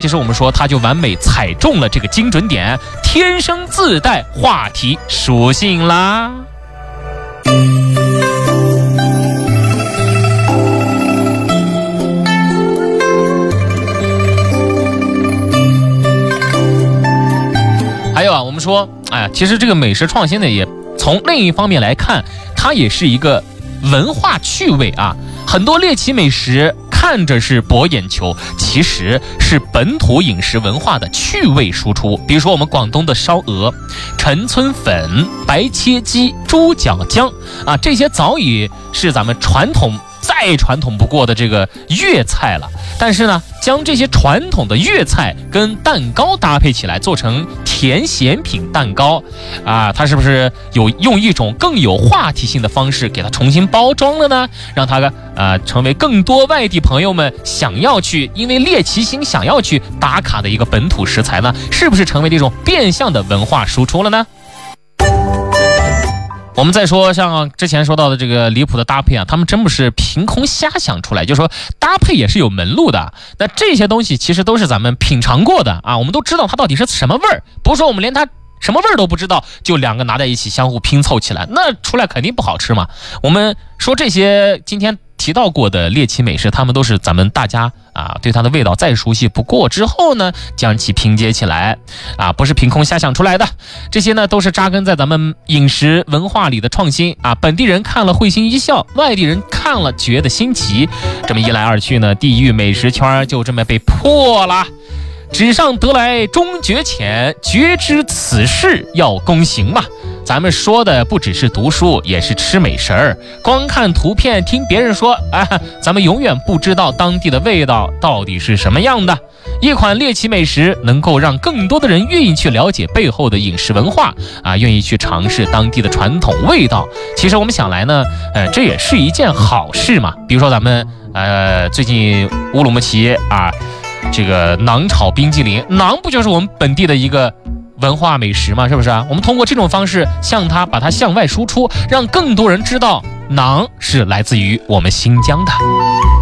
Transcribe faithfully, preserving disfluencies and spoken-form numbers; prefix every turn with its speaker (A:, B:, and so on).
A: 实我们说它就完美踩中了这个精准点，天生自带话题属性啦。还有啊，我们说，哎，其实这个美食创新呢，也从另一方面来看，它也是一个文化趣味啊。很多猎奇美食看着是博眼球，其实是本土饮食文化的趣味输出。比如说我们广东的烧鹅、陈村粉、白切鸡、猪脚姜啊，这些早已是咱们传统再传统不过的这个粤菜了。但是呢，将这些传统的粤菜跟蛋糕搭配起来，做成甜咸品蛋糕啊，它是不是有用一种更有话题性的方式给它重新包装了呢？让它啊成为更多外地朋友们想要去，因为猎奇心想要去打卡的一个本土食材呢？是不是成为这种变相的文化输出了呢？我们再说像之前说到的这个离谱的搭配啊，他们真不是凭空瞎想出来，就是说搭配也是有门路的。那这些东西其实都是咱们品尝过的啊，我们都知道它到底是什么味儿，不是说我们连它什么味儿都不知道就两个拿在一起相互拼凑起来，那出来肯定不好吃嘛。我们说这些今天提到过的猎奇美食，他们都是咱们大家啊对它的味道再熟悉不过之后呢，将其拼接起来啊，不是凭空瞎想出来的。这些呢都是扎根在咱们饮食文化里的创新啊，本地人看了会心一笑，外地人看了觉得新奇。这么一来二去呢，地域美食圈就这么被破了。纸上得来终觉浅，觉知此事要躬行嘛。咱们说的不只是读书，也是吃美食儿。光看图片听别人说，啊，咱们永远不知道当地的味道到底是什么样的。一款猎奇美食能够让更多的人愿意去了解背后的饮食文化啊，愿意去尝试当地的传统味道。其实我们想来呢，呃，这也是一件好事嘛。比如说咱们呃最近乌鲁木齐啊。这个馕炒冰激凌，馕不就是我们本地的一个文化美食吗？是不是啊？我们通过这种方式向它把它向外输出，让更多人知道馕是来自于我们新疆的。